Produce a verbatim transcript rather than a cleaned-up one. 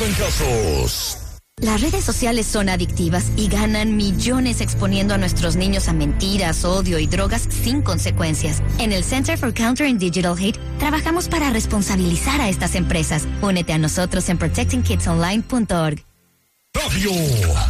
en casos. Las redes sociales son adictivas y ganan millones exponiendo a nuestros niños a mentiras, odio y drogas sin consecuencias. En el Center for Countering Digital Hate trabajamos para responsabilizar a estas empresas. Únete a nosotros en protecting kids online punto org. Radio